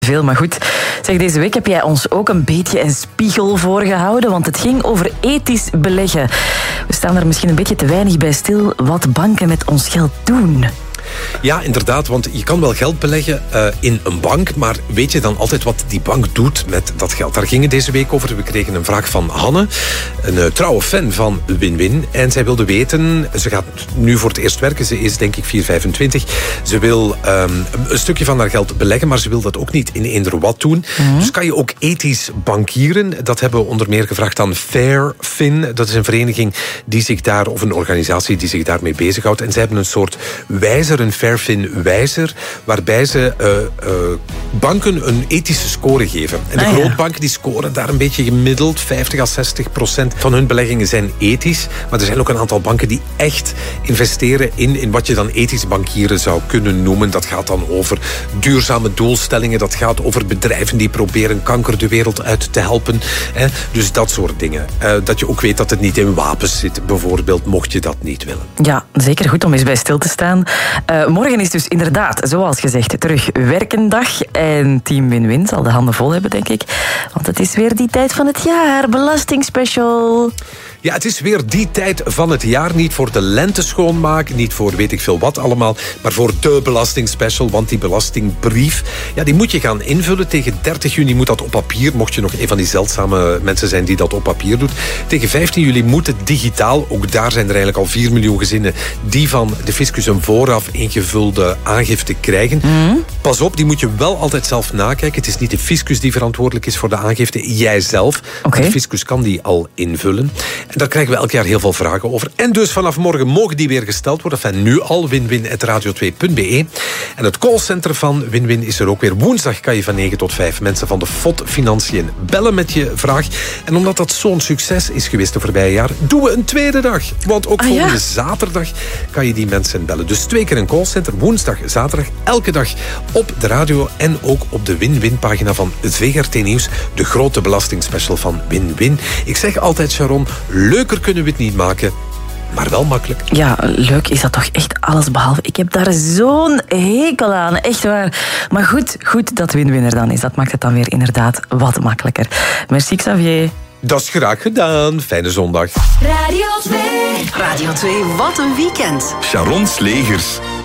Veel, maar goed. Zeg, deze week heb jij ons ook een beetje een spiegel voorgehouden, want het ging over ethisch beleggen. We staan er misschien een beetje te weinig bij stil wat banken met ons geld doen. Ja, inderdaad, want je kan wel geld beleggen in een bank, maar weet je dan altijd wat die bank doet met dat geld? Daar ging het deze week over. We kregen een vraag van Hanne, een trouwe fan van Win-Win. En zij wilde weten, ze gaat nu voor het eerst werken, ze is denk ik 4,25. Ze wil een stukje van haar geld beleggen, maar ze wil dat ook niet in eender wat doen. Dus kan je ook ethisch bankieren? Dat hebben we onder meer gevraagd aan Fairfin. Dat is een vereniging die zich daar, of een organisatie die zich daarmee bezighoudt. En zij hebben een soort wijzer, een Fairfin-wijzer, waarbij ze banken een ethische score geven. En de grootbanken die scoren daar een beetje gemiddeld 50-60% van hun beleggingen zijn ethisch. Maar er zijn ook een aantal banken die echt investeren in wat je dan ethisch bankieren zou kunnen noemen. Dat gaat dan over duurzame doelstellingen. Dat gaat over bedrijven die proberen kanker de wereld uit te helpen. Dus dat soort dingen. Dat je ook weet dat het niet in wapens zit, bijvoorbeeld, mocht je dat niet willen. Ja, zeker goed om eens bij stil te staan. Morgen is dus inderdaad, zoals gezegd, terug werkendag. En Team Win-Win zal de handen vol hebben, denk ik. Want het is weer die tijd van het jaar. Belastingspecial. Ja, het is weer die tijd van het jaar. Niet voor de lente schoonmaak, niet voor weet ik veel wat allemaal, maar voor de belastingspecial. Want die belastingbrief, ja, die moet je gaan invullen. Tegen 30 juni moet dat op papier, mocht je nog een van die zeldzame mensen zijn die dat op papier doet. Tegen 15 juli moet het digitaal. Ook daar zijn er eigenlijk al 4 miljoen gezinnen die van de fiscus een vooraf ingevulde aangifte krijgen. Pas op, die moet je wel altijd zelf nakijken. Het is niet de fiscus die verantwoordelijk is voor de aangifte, jijzelf. Okay. De fiscus kan die al invullen. En daar krijgen we elk jaar heel veel vragen over. En dus vanaf morgen mogen die weer gesteld worden. Enfin, nu al, winwin@radio2.be. En het callcenter van Win-Win is er ook weer. Woensdag kan je van 9 tot 5 mensen van de FOD Financiën bellen met je vraag. En omdat dat zo'n succes is geweest de voorbije jaar, doen we een tweede dag. Want ook volgende zaterdag kan je die mensen bellen. Dus 2 keer een callcenter, woensdag, zaterdag, elke dag op de radio en ook op de Win-Win-pagina van VRT Nieuws. De grote belastingspecial van Win-Win. Ik zeg altijd, Sharon, leuker kunnen we het niet maken, maar wel makkelijk. Ja, leuk is dat toch echt alles behalve. Ik heb daar zo'n hekel aan, echt waar. Maar goed dat Win-Win er dan is. Dat maakt het dan weer inderdaad wat makkelijker. Merci, Xavier. Dat is graag gedaan. Fijne zondag. Radio 2. Radio 2, wat een weekend. Sharon Slegers.